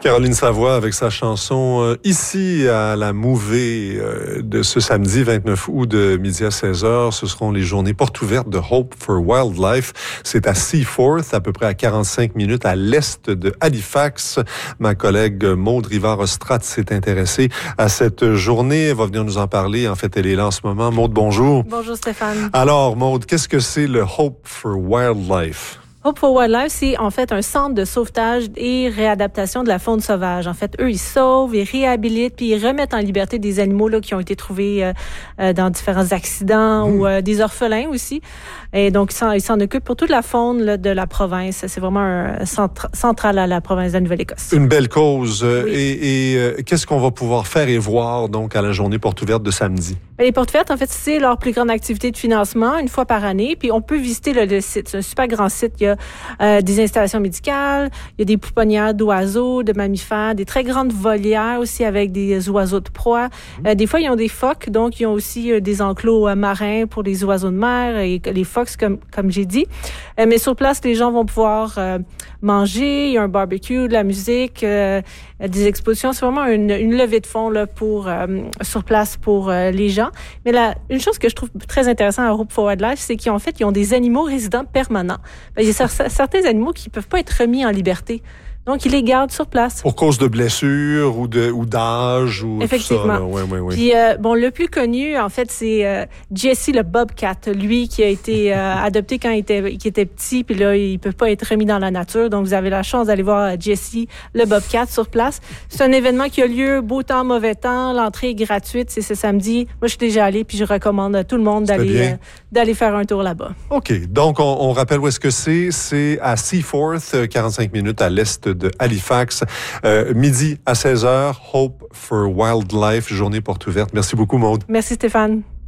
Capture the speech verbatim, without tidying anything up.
Caroline Savoie avec sa chanson euh, ici à la Mouvée euh, de ce samedi vingt-neuf août de midi à seize heures. Ce seront les journées portes ouvertes de Hope for Wildlife. C'est à Seaforth, à peu près à quarante-cinq minutes à l'est de Halifax. Ma collègue Maude Rivard-Ostrat s'est intéressée à cette journée. Elle va venir nous en parler. En fait, elle est là en ce moment. Maude, bonjour. Bonjour Stéphane. Alors, Maude, qu'est-ce que c'est le Hope for Wildlife? Hope for Wildlife, c'est en fait un centre de sauvetage et réadaptation de la faune sauvage. En fait, eux, ils sauvent, ils réhabilitent, puis ils remettent en liberté des animaux là, qui ont été trouvés euh, euh, dans différents accidents mmh. ou euh, des orphelins aussi. Et donc, ils s'en, ils s'en occupent pour toute la faune là, de la province. C'est vraiment un centre, central à la province de la Nouvelle-Écosse. Une belle cause. Oui. Et, et euh, qu'est-ce qu'on va pouvoir faire et voir donc à la journée porte ouverte de samedi? Les portes ouvertes, en fait, c'est leur plus grande activité de financement, une fois par année. Puis on peut visiter le, le site. C'est un super grand site. Il y a euh, des installations médicales, il y a des pouponnières d'oiseaux, de mammifères, des très grandes volières aussi avec des oiseaux de proie. Euh, des fois, ils ont des phoques, donc ils ont aussi euh, des enclos euh, marins pour les oiseaux de mer et les phoques, comme, comme j'ai dit. Euh, mais sur place, les gens vont pouvoir euh, manger, il y a un barbecue, de la musique, euh, des expositions. C'est vraiment une, une levée de fonds là, pour, euh, sur place pour euh, les gens. Mais là, une chose que je trouve très intéressante à Hope for Wildlife, c'est qu'en fait, ils ont des animaux résidents permanents. Il y a certains animaux qui ne peuvent pas être remis en liberté. Donc, ils les gardent sur place. Pour cause de blessures ou de ou d'âge ou Effectivement. tout ça. Là. Ouais, ouais, ouais. Puis, euh, bon, le plus connu, en fait, c'est euh, Jesse le Bobcat. Lui qui a été euh, adopté quand il était, il était petit, puis là, il peut pas être remis dans la nature. Donc, vous avez la chance d'aller voir Jesse le Bobcat sur place. C'est un événement qui a lieu beau temps, mauvais temps. L'entrée est gratuite. C'est ce samedi. Moi, je suis déjà allée, puis je recommande à tout le monde d'aller euh, d'aller faire un tour là-bas. OK. Donc, on, on rappelle où est-ce que c'est. C'est à Seaforth, quarante-cinq minutes à l'est de Halifax. Euh, midi à seize heures, Hope for Wildlife, journée porte ouverte. Merci beaucoup, Maude. Merci, Stéphane.